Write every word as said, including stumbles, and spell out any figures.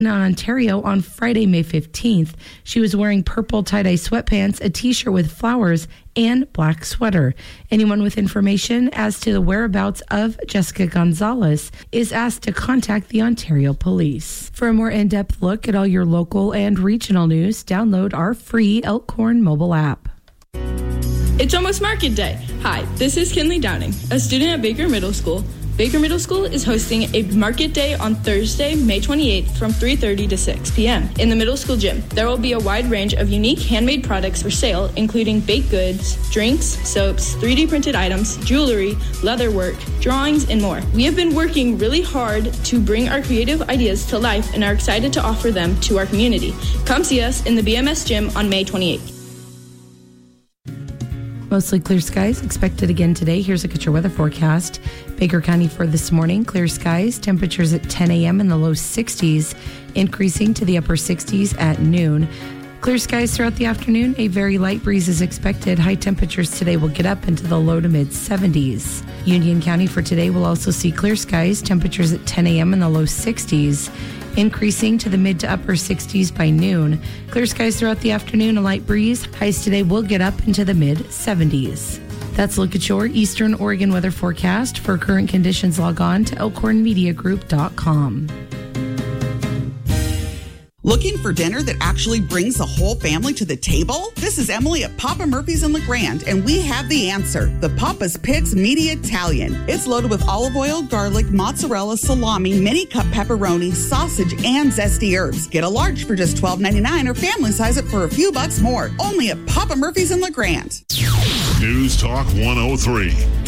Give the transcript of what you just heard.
in Ontario on Friday, May fifteenth. She was wearing purple tie-dye sweatpants, a t-shirt with flowers, and black sweater. Anyone with information as to the whereabouts of Jessica Gonzalez is asked to contact the Ontario Police. For a more in-depth look at all your local and regional news, download our free Elkhorn mobile app. It's almost market day. Hi, this is Kinley Downing, a student at Baker Middle School. Baker Middle School is hosting a market day on Thursday, May twenty-eighth from three thirty to six p.m. in the middle school gym. There will be a wide range of unique handmade products for sale, including baked goods, drinks, soaps, three D printed items, jewelry, leather work, drawings, and more. We have been working really hard to bring our creative ideas to life and are excited to offer them to our community. Come see us in the B M S gym on May twenty-eighth. Mostly clear skies expected again today. Here's a look at your weather forecast. Baker County for this morning, clear skies. Temperatures at ten a.m. in the low sixties, increasing to the upper sixties at noon. Clear skies throughout the afternoon. A very light breeze is expected. High temperatures today will get up into the low to mid seventies. Union County for today will also see clear skies. Temperatures at ten a.m. in the low sixties, increasing to the mid to upper sixties by noon. Clear skies throughout the afternoon, a light breeze. Highs today will get up into the mid seventies. That's a look at your Eastern Oregon weather forecast. For current conditions, log on to elkhorn media group dot com. Looking for dinner that actually brings the whole family to the table? This is Emily at Papa Murphy's in LeGrand, and we have the answer. The Papa's Pigs Meaty Italian. It's loaded with olive oil, garlic, mozzarella, salami, mini cup pepperoni, sausage, and zesty herbs. Get a large for just twelve ninety-nine or family size it for a few bucks more. Only at Papa Murphy's in LeGrand. News Talk one oh three.